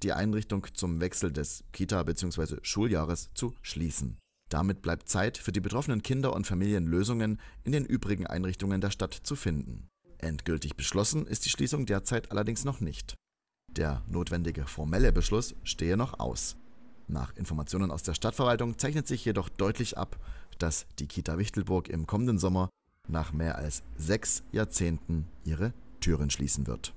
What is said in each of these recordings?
die Einrichtung zum Wechsel des Kita- bzw. Schuljahres zu schließen. Damit bleibt Zeit für die betroffenen Kinder und Familien, Lösungen in den übrigen Einrichtungen der Stadt zu finden. Endgültig beschlossen ist die Schließung derzeit allerdings noch nicht. Der notwendige formelle Beschluss stehe noch aus. Nach Informationen aus der Stadtverwaltung zeichnet sich jedoch deutlich ab, dass die Kita Wichtelburg im kommenden Sommer nach mehr als 6 Jahrzehnten ihre Türen schließen wird.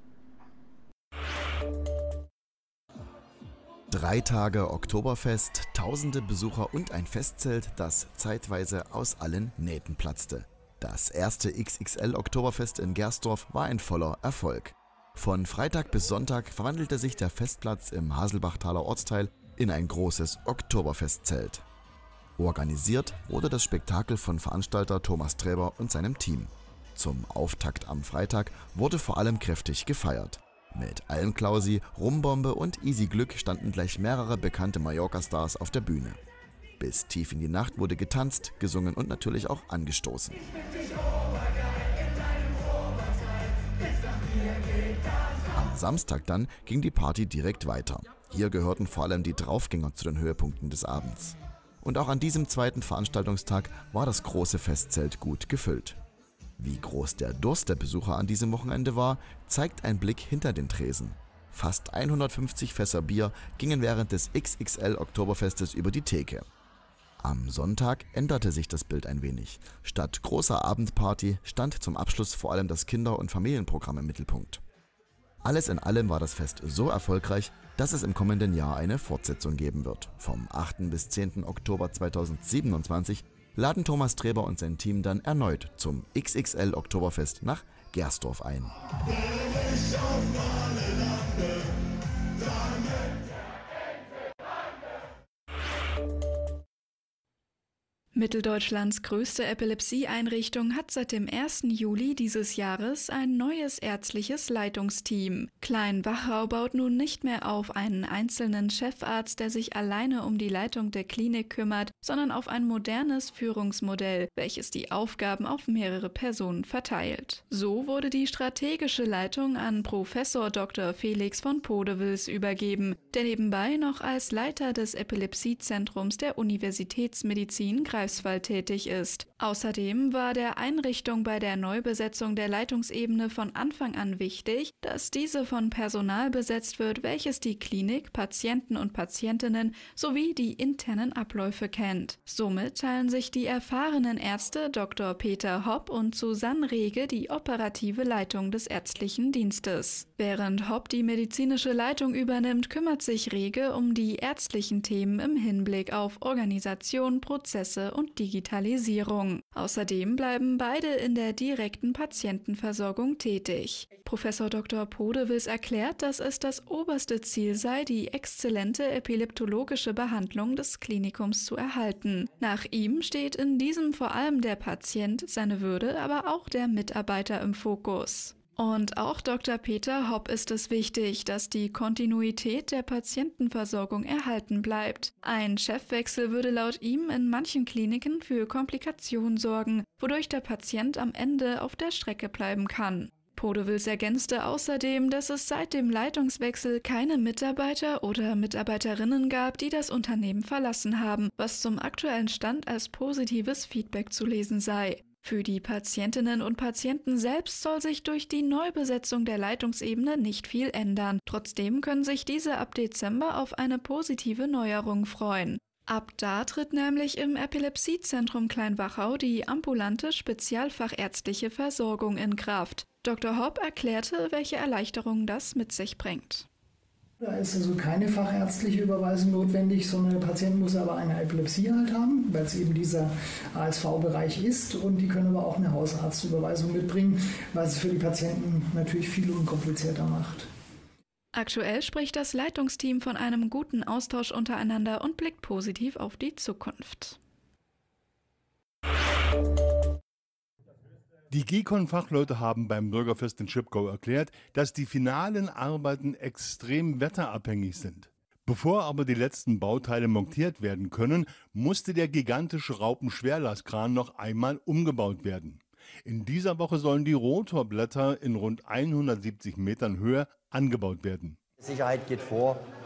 3 Tage Oktoberfest, tausende Besucher und ein Festzelt, das zeitweise aus allen Nähten platzte. Das erste XXL Oktoberfest in Gersdorf war ein voller Erfolg. Von Freitag bis Sonntag verwandelte sich der Festplatz im Haselbachtaler Ortsteil in ein großes Oktoberfestzelt. Organisiert wurde das Spektakel von Veranstalter Thomas Träber und seinem Team. Zum Auftakt am Freitag wurde vor allem kräftig gefeiert. Mit Almklausi, Rumbombe und Easy Glück standen gleich mehrere bekannte Mallorca-Stars auf der Bühne. Bis tief in die Nacht wurde getanzt, gesungen und natürlich auch angestoßen. Am Samstag dann ging die Party direkt weiter. Hier gehörten vor allem die Draufgänger zu den Höhepunkten des Abends. Und auch an diesem zweiten Veranstaltungstag war das große Festzelt gut gefüllt. Wie groß der Durst der Besucher an diesem Wochenende war, zeigt ein Blick hinter den Tresen. Fast 150 Fässer Bier gingen während des XXL Oktoberfestes über die Theke. Am Sonntag änderte sich das Bild ein wenig. Statt großer Abendparty stand zum Abschluss vor allem das Kinder- und Familienprogramm im Mittelpunkt. Alles in allem war das Fest so erfolgreich, dass es im kommenden Jahr eine Fortsetzung geben wird. Vom 8. bis 10. Oktober 2027 laden Thomas Träber und sein Team dann erneut zum XXL Oktoberfest nach Gersdorf ein. Mitteldeutschlands größte Epilepsieeinrichtung hat seit dem 1. Juli dieses Jahres ein neues ärztliches Leitungsteam. Klein-Wachau baut nun nicht mehr auf einen einzelnen Chefarzt, der sich alleine um die Leitung der Klinik kümmert, sondern auf ein modernes Führungsmodell, welches die Aufgaben auf mehrere Personen verteilt. So wurde die strategische Leitung an Professor Dr. Felix von Podewils übergeben, der nebenbei noch als Leiter des Epilepsiezentrums der Universitätsmedizin Greifswald tätig ist. Außerdem war der Einrichtung bei der Neubesetzung der Leitungsebene von Anfang an wichtig, dass diese von Personal besetzt wird, welches die Klinik, Patienten und Patientinnen sowie die internen Abläufe kennt. Somit teilen sich die erfahrenen Ärzte Dr. Peter Hopp und Susanne Rege die operative Leitung des ärztlichen Dienstes. Während Hopp die medizinische Leitung übernimmt, kümmert sich Rege um die ärztlichen Themen im Hinblick auf Organisation, Prozesse und Digitalisierung. Außerdem bleiben beide in der direkten Patientenversorgung tätig. Professor Dr. Podewils erklärt, dass es das oberste Ziel sei, die exzellente epileptologische Behandlung des Klinikums zu erhalten. Nach ihm steht in diesem vor allem der Patient, seine Würde, aber auch der Mitarbeiter im Fokus. Und auch Dr. Peter Hopp ist es wichtig, dass die Kontinuität der Patientenversorgung erhalten bleibt. Ein Chefwechsel würde laut ihm in manchen Kliniken für Komplikationen sorgen, wodurch der Patient am Ende auf der Strecke bleiben kann. Podewils ergänzte außerdem, dass es seit dem Leitungswechsel keine Mitarbeiter oder Mitarbeiterinnen gab, die das Unternehmen verlassen haben, was zum aktuellen Stand als positives Feedback zu lesen sei. Für die Patientinnen und Patienten selbst soll sich durch die Neubesetzung der Leitungsebene nicht viel ändern. Trotzdem können sich diese ab Dezember auf eine positive Neuerung freuen. Ab da tritt nämlich im Epilepsiezentrum Klein-Wachau die ambulante spezialfachärztliche Versorgung in Kraft. Dr. Hopp erklärte, welche Erleichterungen das mit sich bringt. Da ist also keine fachärztliche Überweisung notwendig, sondern der Patient muss aber eine Epilepsie halt haben, weil es eben dieser ASV-Bereich ist, und die können aber auch eine Hausarztüberweisung mitbringen, was es für die Patienten natürlich viel unkomplizierter macht. Aktuell spricht das Leitungsteam von einem guten Austausch untereinander und blickt positiv auf die Zukunft. Die GECON-Fachleute haben beim Bürgerfest in Schipkau erklärt, dass die finalen Arbeiten extrem wetterabhängig sind. Bevor aber die letzten Bauteile montiert werden können, musste der gigantische Raupenschwerlastkran noch einmal umgebaut werden. In dieser Woche sollen die Rotorblätter in rund 170 Metern Höhe angebaut werden. Sicherheit geht vor.